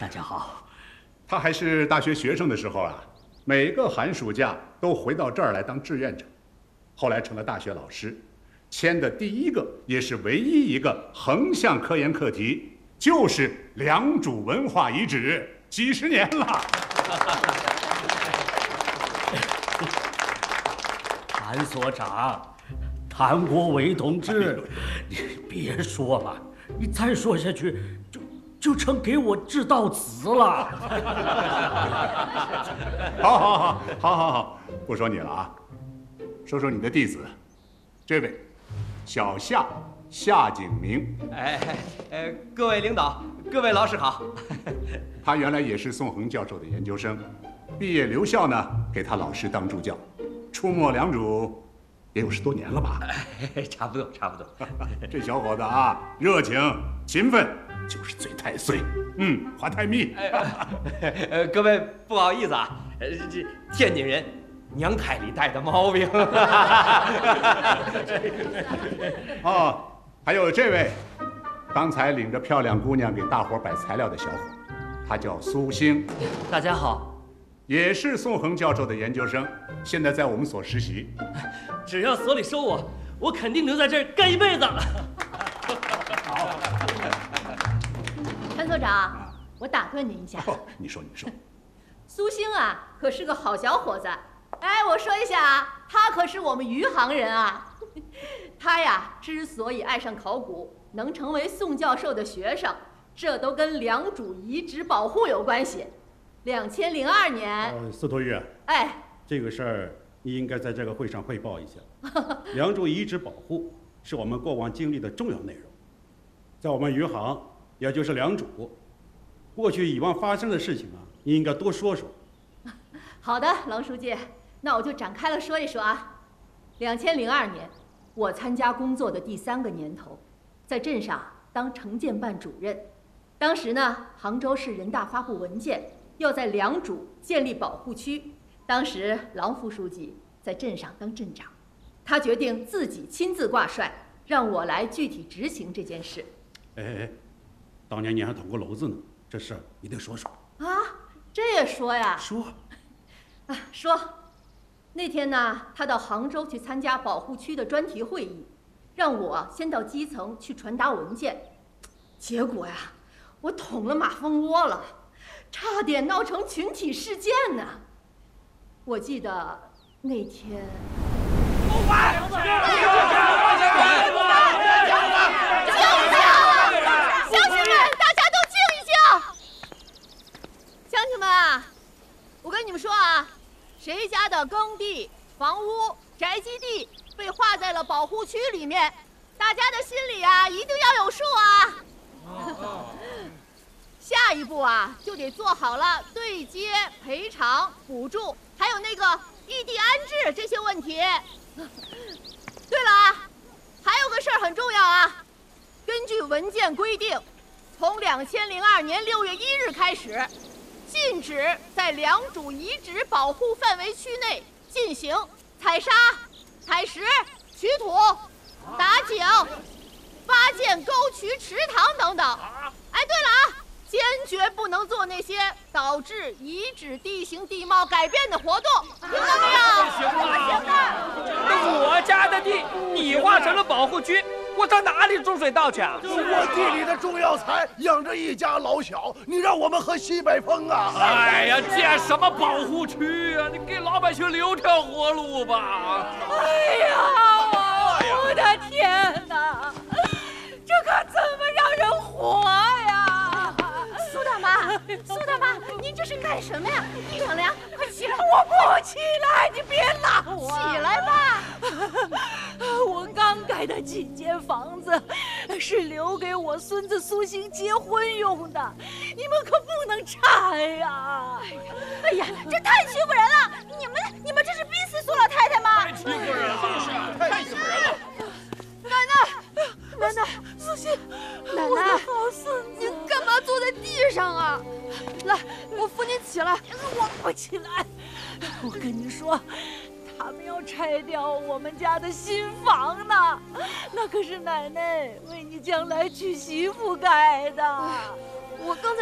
大家好。 他还是大学学生的时候啊，每个寒暑假都回到这儿来当志愿者，后来成了大学老师，签的第一个也是唯一一个横向科研课题，就是良渚文化遗址，几十年了。 谭所长，谭国伟同志，你别说了，你再说下去就成给我致悼词了。 好，不说你了啊，说说你的弟子，这位小夏景明。 各位领导，各位老师好。 他原来也是宋恒教授的研究生，毕业留校呢，给他老师当助教，出没良渚也有10多年了吧？ 差不多。 这小伙子啊，热情勤奋，就是嘴太碎，话太密。 各位不好意思啊，这天津人娘胎里带的毛病。 哦，还有这位，刚才领着漂亮姑娘给大伙摆材料的小伙，他叫苏星。 大家好， 也是宋恒教授的研究生，现在在我们所实习。 只要所里收我，我肯定留在这儿干一辈子。 好， 潘所长，我打断您一下。 你说。 苏星啊，可是个好小伙子。哎，我说一下啊，他可是我们余杭人啊。他呀，之所以爱上考古，能成为宋教授的学生，这都跟良渚遗址保护有关系。2002年， 司徒玉，这个事儿你应该在这个会上汇报一下。良渚遗址保护是我们过往经历的重要内容，在我们余杭，也就是良渚，过去以往发生的事情啊，你应该多说说。 好的，郎书记，那我就展开了说一说啊。2002年，我参加工作的第3个年头，在镇上当城建办主任。当时呢，杭州市人大发布文件，要在良渚建立保护区。当时郎副书记在镇上当镇长，他决定自己亲自挂帅，让我来具体执行这件事。 当年你还捅过娄子呢，这事儿你得说说啊。这也说呀？说。那天呢，他到杭州去参加保护区的专题会议，让我先到基层去传达文件。结果呀，我捅了马蜂窝了，差点闹成群体事件呢。我记得那天，乡亲们，大家都静一静。乡亲们啊，我跟你们说啊，谁家的耕地、房屋、宅基地被划在了保护区里面，大家的心里啊一定要有数啊。下一步啊，就得做好了对接、赔偿、补助，还有那个异地安置这些问题。对了啊，还有个事儿很重要啊，根据文件规定，从2002年6月1日开始，禁止在良渚遗址保护范围区内进行采砂、采石、取土、打井、发建沟渠、池塘等等。对了啊，坚决不能做那些导致遗址地形地貌改变的活动，听到没有？ 行了，我家的地你划成了保护区，我上哪里种水稻去啊？ 我地里的种药材养着一家老小，你让我们喝西北风啊！ 哎呀，建什么保护区啊？你给老百姓留条活路吧！ 哎呀，我的天哪，这可怎么让人活呀？苏大妈，您这是干什么呀？地上凉，快起来！我不起来，你别拉我！起来吧！ 我刚盖的几间房子是留给我孙子苏星结婚用的，你们可不能拆呀！ 哎呀，这太欺负人了！你们这是逼死苏老太太吗？ 太欺负人了！太欺负人了！ 奶奶，苏星， 奶奶， 我的好孙子， 你干嘛坐在地上啊？ 来，我扶你起来。我不起来。我跟你说，他们要拆掉我们家的新房呢，那可是奶奶为你将来娶媳妇盖的。 我刚才